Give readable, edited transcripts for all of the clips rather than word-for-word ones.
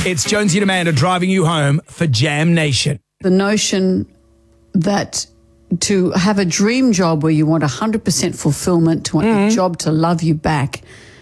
It's Jonesy and Amanda driving you home for Jam Nation. The notion that to have a dream job where you want 100% fulfillment, to want your job to love you back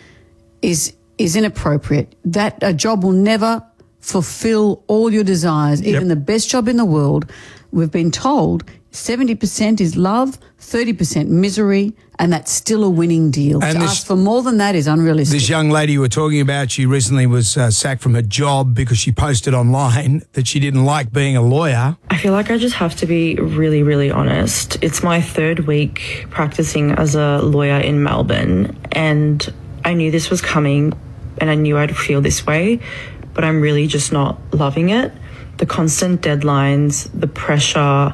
is inappropriate. That a job will never fulfill all your desires, even the best job in the world. We've been told 70% is love, 30% misery, and that's still a winning deal. And to ask for more than that is unrealistic. This young lady you were talking about, she recently was sacked from her job because she posted online that she didn't like being a lawyer. I feel like I just have to be really, really honest. It's my 3rd week practicing as a lawyer in Melbourne, and I knew this was coming and I knew I'd feel this way, but I'm really just not loving it. The constant deadlines, the pressure,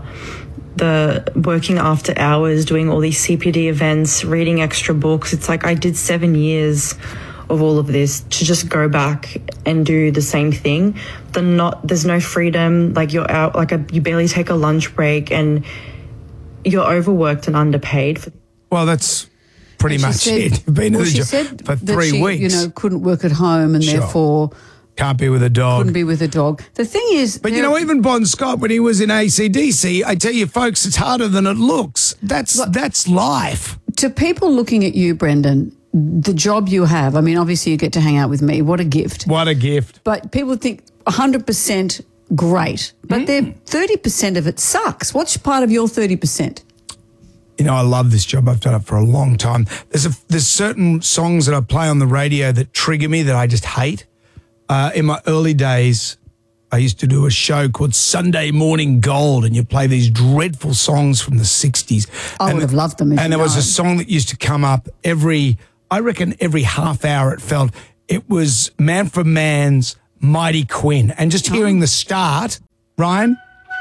the working after hours, doing all these CPD events, reading extra books. It's like I did 7 years of all of this to just go back and do the same thing. There's no freedom. Like you're out, you barely take a lunch break, and you're overworked and underpaid. Well, that's pretty much it. You've been in the job for 3 weeks. Couldn't work at home and therefore can't be with a dog. Couldn't be with a dog. The thing is... But, even Bon Scott, when he was in AC/DC, I tell you, folks, it's harder than it looks. That's life. To people looking at you, Brendan, the job you have, I mean, obviously you get to hang out with me. What a gift. What a gift. But people think 100% great, but 30% of it sucks. What's part of your 30%? I love this job. I've done it for a long time. There's certain songs that I play on the radio that trigger me that I just hate. In my early days, I used to do a show called Sunday Morning Gold, and you play these dreadful songs from the 60s. I would have loved them. And there was a song that used to come up every half hour it felt. It was Manfred Mann's Mighty Quinn. And just hearing the start, Ryan.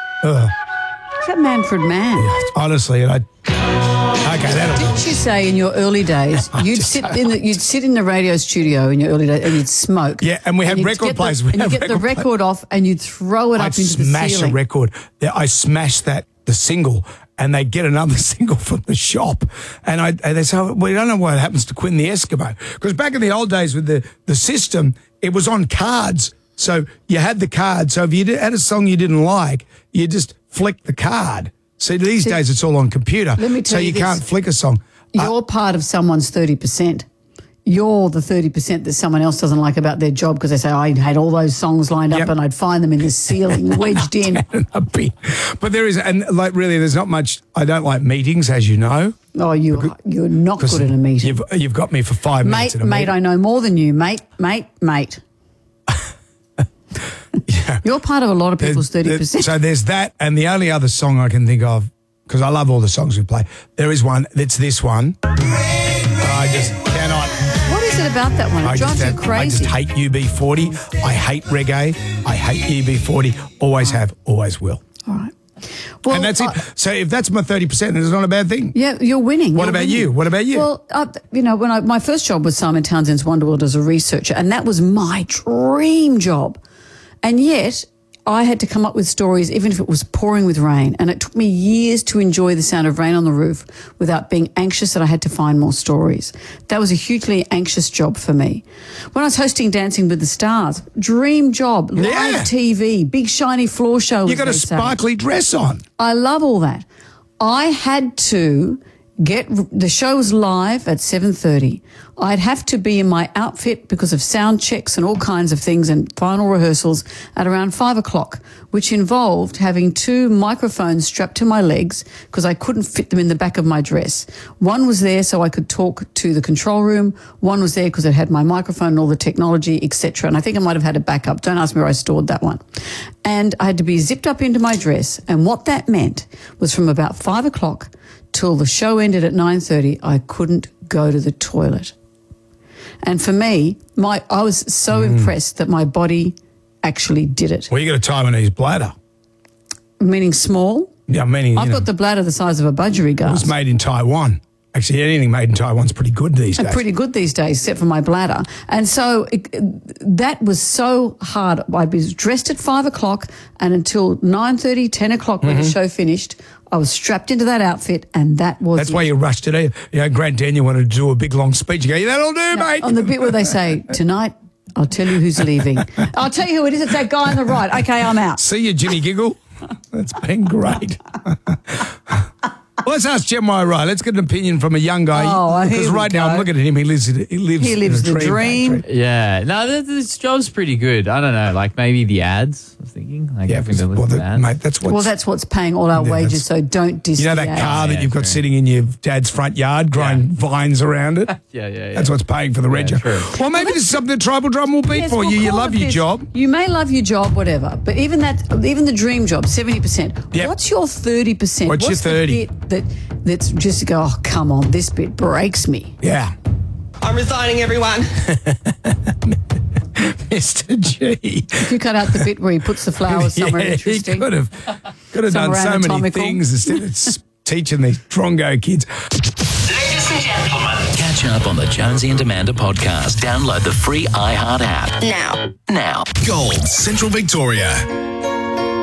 Is that Manfred Mann? Yeah, honestly, okay, that'll do. Didn't you say in your early days you'd sit in the radio studio in your early days and you'd smoke? Yeah, and we had record players. And you'd get the record off and you'd throw it up into the ceiling. I'd smash a record. I smashed the single, and they'd get another single from the shop. And they say, we don't know what happens to Quinn the Eskimo. Because back in the old days with the system, it was on cards. So you had the card. So if you had a song you didn't like, you just flick the card. See, these days it's all on computer. Let me tell you can't flick a song. You're part of someone's 30%. You're the 30% that someone else doesn't like about their job because they say, I had all those songs lined up and I'd find them in the ceiling wedged in. But there is, and really there's not much. I don't like meetings, as you know. Oh, you're not good at a meeting. You've got me for 5 minutes at a meeting. Mate, I know more than you. Mate. Yeah. You're part of a lot of people's 30%. So there's that, and the only other song I can think of, because I love all the songs we play, there is one, it's this one. I just cannot. What is it about that one? It drives you crazy. I just hate UB40. I hate reggae. I hate UB40. Always have, always will. All right. Well, and that's it. So if that's my 30%, then it's not a bad thing. Yeah, you're winning. What about you? Well, when my first job was Simon Townsend's Wonderworld as a researcher, and that was my dream job. And yet I had to come up with stories even if it was pouring with rain, and it took me years to enjoy the sound of rain on the roof without being anxious that I had to find more stories. That was a hugely anxious job for me. When I was hosting Dancing with the Stars, dream job, live TV, big shiny floor show. You got a sparkly dress on. I love all that. I had to the show was live at 7:30. I'd have to be in my outfit because of sound checks and all kinds of things and final rehearsals at around 5 o'clock, which involved having 2 microphones strapped to my legs because I couldn't fit them in the back of my dress. One was there so I could talk to the control room. One was there because it had my microphone and all the technology, etc. And I think I might have had a backup. Don't ask me where I stored that one. And I had to be zipped up into my dress. And what that meant was from about 5 o'clock till the show ended at 9:30, I couldn't go to the toilet. And for me, I was so impressed that my body actually did it. Well, you got a Taiwanese bladder. Meaning small? Yeah, meaning I've got the bladder the size of a budgerigars. It was made in Taiwan. Actually, anything made in Taiwan's pretty good these days. Pretty good these days, except for my bladder. And so that was so hard. I was dressed at 5 o'clock, and until 9:30, 10 o'clock when the show finished, I was strapped into that outfit, and that's why you rushed it. Grant Daniel wanted to do a big long speech. You go, that'll do, mate. On the bit where they say, tonight, I'll tell you who's leaving. I'll tell you who it is. It's that guy on the right. Okay, I'm out. See you, Jimmy Giggle. That's been great. Well, let's ask Jeremiah Wright. Let's get an opinion from a young guy. Oh, because here we right now go. I'm looking at him. He lives He lives in a the dream. factory. Yeah. No, this job's pretty good. I don't know. Like maybe the ads, I was thinking. Like Yeah, having to well, listen to ads. mate, that's what's... Well, that's what's paying all our Yeah, wages, so don't diss you know the that ad. car that yeah, you've got true. sitting in your dad's front yard growing vines around it? Yeah. That's what's paying for the reg. true. Well, maybe this is something that Tribal Drum will beat Yes, for we'll you. You call love it your this. job. You may love your job, whatever, but even the dream job, 70%. Yep. What's your 30%? What's your 30? The bit that's just go, oh, come on, this bit breaks me. Yeah. I'm resigning, everyone. Mr. G. If you cut out the bit where he puts the flowers somewhere Yeah, interesting. He could have done Somewhere so many anatomical. things instead of teaching these Drongo kids. Ladies and gentlemen, catch up on the Jonesy and Amanda podcast. Download the free iHeart app. Now. Gold, Central Victoria.